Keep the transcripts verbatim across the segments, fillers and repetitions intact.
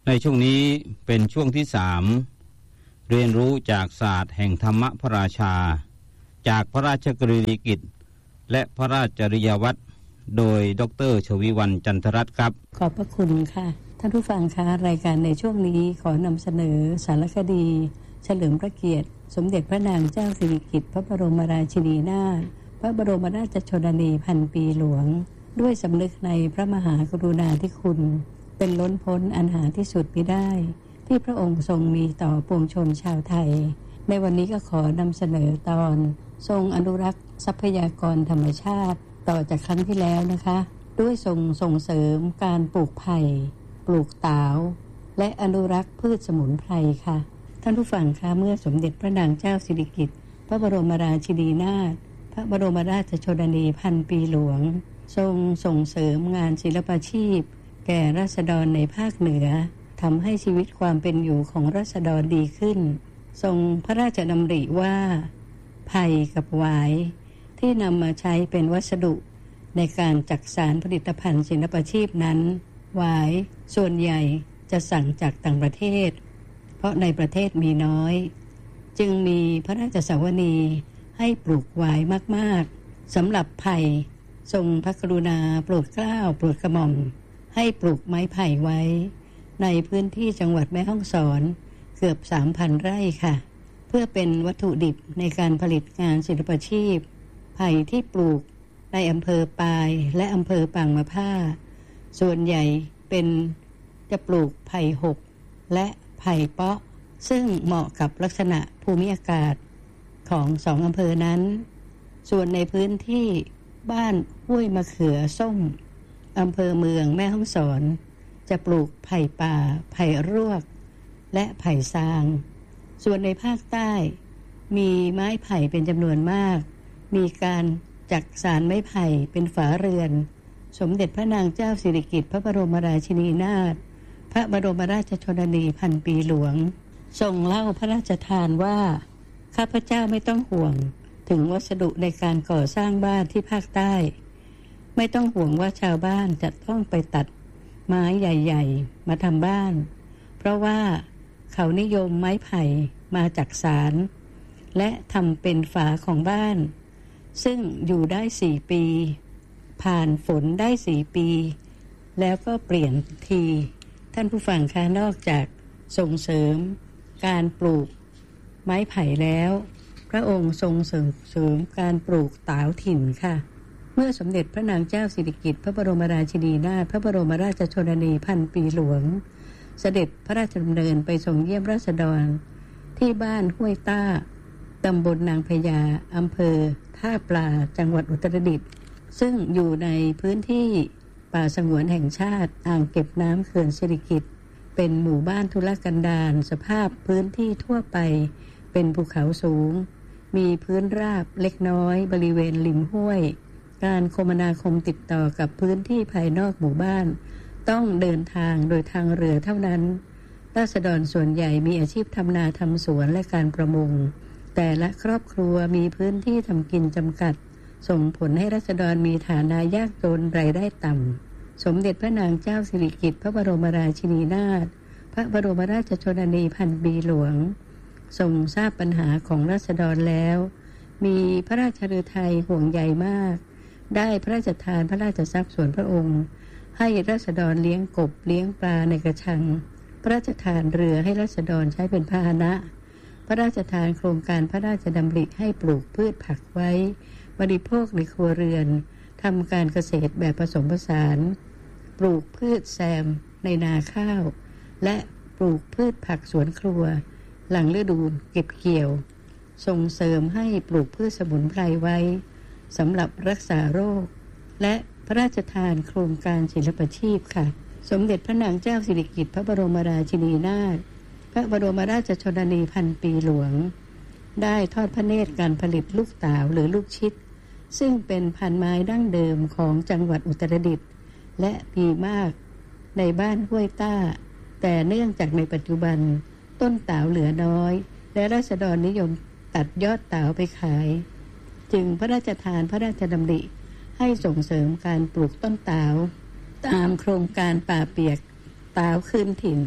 ในช่วงนี้เป็นช่วงที่สามเรียนรู้จากศาสตร์แห่งธรรมพระราชาจากพระราชกรณียกิจและพระราชจริยวัตรโดยดร.ชวีวรรณจันทรัตน์ครับขอบพระคุณค่ะท่านผู้ฟังคะรายการในช่วงนี้ขอนำเสนอสารคดีเฉลิมพระเกียรติสมเด็จพระนางเจ้าสิริกิติ์พระบรมราชินีนาถพระบรมราชชนนีพันปีหลวงด้วยสำนึกในพระมหากรุณาธิคุณเป็นล้นพ้นอันหาที่สุดมิได้ที่พระองค์ทรงมีต่อปวงชนชาวไทยในวันนี้ก็ขอนำเสนอตอนทรงอนุรักษ์ทรัพยากรธรรมชาติต่อจากครั้งที่แล้วนะคะด้วยทรงส่งเสริมการปลูกไผ่ปลูกตาลและอนุรักษ์พืชสมุนไพรค่ะท่านผู้ฟังคะเมื่อสมเด็จพระนางเจ้าสิริกิติ์พระบรมราชินีนาถพระบรมราชชนนีพันปีหลวงทรงส่งเสริมงานศิลปาชีพแก่ราษฎรในภาคเหนือทำให้ชีวิตความเป็นอยู่ของราษฎรดีขึ้นทรงพระราชดำริว่าไผ่กับหวายที่นำมาใช้เป็นวัสดุในการจักสานผลิตภัณฑ์ศิลปาชีพนั้นหวายส่วนใหญ่จะสั่งจากต่างประเทศเพราะในประเทศมีน้อยจึงมีพระราชสวนีให้ปลูกหวายมากๆสำหรับไผ่ทรงพระกรุณาโปรดเกล้าโปรดกระหม่อมให้ปลูกไม้ไผ่ไว้ในพื้นที่จังหวัดแม่ฮ่องสอนเกือบ สามพัน ไร่ค่ะเพื่อเป็นวัตถุดิบในการผลิตงานศิลปาชีพไผ่ที่ปลูกในอำเภอปายและอำเภอปางมะผ้าส่วนใหญ่เป็นจะปลูกไผ่หกและไผ่เปาะซึ่งเหมาะกับลักษณะภูมิอากาศของสองอำเภอนั้นส่วนในพื้นที่บ้านห้วยมะเขือส้มอำเภอเมืองแม่ฮ่องสอนจะปลูกไผ่ป่าไผ่รวกและไผ่ซางส่วนในภาคใต้มีไม้ไผ่เป็นจำนวนมากมีการจักสานไม้ไผ่เป็นฝาเรือนสมเด็จพระนางเจ้าสิริกิติ์พระบรมราชินีนาถพระบรมราชชนนีพันปีหลวงทรงเล่าพระราชทานว่าข้าพเจ้าไม่ต้องห่วงถึงวัสดุในการก่อสร้างบ้านที่ภาคใต้ไม่ต้องห่วงว่าชาวบ้านจะต้องไปตัดไม้ใหญ่ๆมาทำบ้านเพราะว่าเขานิยมไม้ไผ่มาจากสารและทำเป็นฝาของบ้านซึ่งอยู่ได้สี่ปีผ่านฝนได้สี่ปีแล้วก็เปลี่ยนทีท่านผู้ฟังคะนอกจากส่งเสริมการปลูกไม้ไผ่แล้วพระองค์ทรงส่งเสริมการปลูกตาลถิ่นค่ะเมื่อสมเด็จพระนางเจ้าสิริกิติ์พระบรมราชินีนาถพระบรมราชชนนีพันปีหลวงเสด็จพระราชดำเนินไปทรงเยี่ยมราษฎรที่บ้านห้วยต้าตำบลนางพญาอำเภอท่าปลาจังหวัดอุตรดิตถ์ซึ่งอยู่ในพื้นที่ป่าสงวนแห่งชาติอ่างเก็บน้ำเขื่อนสิริกิติ์เป็นหมู่บ้านทุรกันดารสภาพพื้นที่ทั่วไปเป็นภูเขาสูงมีพื้นราบเล็กน้อยบริเวณริมห้วยการคมนาคมติดต่อกับพื้นที่ภายนอกหมู่บ้านต้องเดินทางโดยทางเรือเท่านั้นราษฎรส่วนใหญ่มีอาชีพทำนาทำสวนและการประมงแต่ละครอบครัวมีพื้นที่ทำกินจำกัดส่งผลให้ราษฎรมีฐานะยากจนรายได้ต่ำสมเด็จพระนางเจ้าสิริกิติ์พระบรมราชินีนาถพระบรมราชชนนีพันปีหลวงทรงทราบปัญหาของราษฎรแล้วมีพระราชฤทัยห่วงใยมากได้พระราชทานพระราชทรัพย์ส่วนพระองค์ให้ราษฎรเลี้ยงกบเลี้ยงปลาในกระชังพระราชทานเรือให้ราษฎรใช้เป็นพาหนะพระราชทานโครงการพระราชดำริให้ปลูกพืชผักไว้บริโภคในครัวเรือนทำการเกษตรแบบผสมผสานปลูกพืชแซมในนาข้าวและปลูกพืชผักสวนครัวหลังฤดูเก็บเกี่ยวส่งเสริมให้ปลูกพืชสมุนไพรไว้สำหรับรักษาโรคและพระราชทานโครงการศิลปาชีพค่ะสมเด็จพระนางเจ้าสิริกิติ์พระบรมราชินีนาถพระบรมราชชนนีพันปีหลวงได้ทอดพระเนตรการผลิตลูกตาลหรือลูกชิดซึ่งเป็นพันธุ์ไม้ดั้งเดิมของจังหวัดอุตรดิตถ์และมีมากในบ้านห้วยต้าแต่เนื่องจากในปัจจุบันต้นตาลเหลือน้อยและราษฎรนิยมตัดยอดตาลไปขายจึงพระราชทานพระราชดำริให้ส่งเสริมการปลูกต้นตาลตามโครงการป่าเปียกตาลคืนถิ่น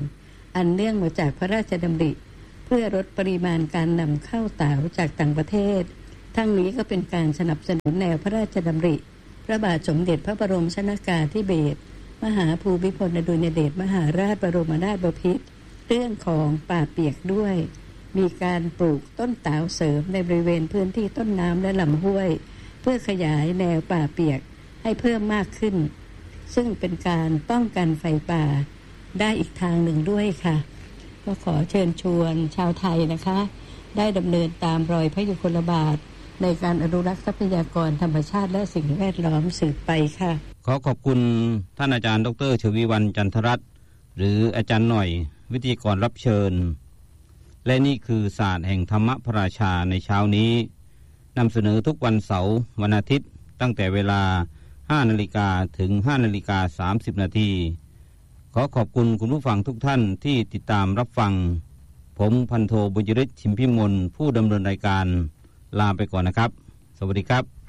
อันเนื่องมาจากพระราชดำริเพื่อลดปริมาณการนำเข้าเต๋าจากต่างประเทศทั้งนี้ก็เป็นการสนับสนุนแนวพระราชดำริพระบาทสมเด็จพระบรมชนกาธิเบศรมหาภูมิพลอดุลยเดชมหาราชบรมนาถบพิตรเรื่องของป่าเปียกด้วยมีการปลูกต้นเต๋าเสริมในบริเวณพื้นที่ต้นน้ำและลำห้วยเพื่อขยายแนวป่าเปียกให้เพิ่มมากขึ้นซึ่งเป็นการป้องกันไฟป่าได้อีกทางหนึ่งด้วยค่ะก็ขอเชิญชวนชาวไทยนะคะได้ดำเนินตามรอยพระยุคลบาทในการอนุรักษ์ทรัพยากรธรรมชาติและสิ่งแวดล้อมสืบไปค่ะขอขอบคุณท่านอาจารย์ดร.ชวีวรรณจันทรัตน์หรืออาจารย์หน่อยวิทยากรรับเชิญและนี่คือศาสตร์แห่งธรรมพระราชาในเช้านี้นำเสนอทุกวันเสาร์วันอาทิตย์ตั้งแต่เวลา ห้านาฬิกา ถึง ห้านาฬิกาสามสิบ นาทีขอขอบคุณคุณผู้ฟังทุกท่านที่ติดตามรับฟังผมพันโทบุญยฤทธิ์ชิมพิมลผู้ดำเนินรายการลาไปก่อนนะครับสวัสดีครับ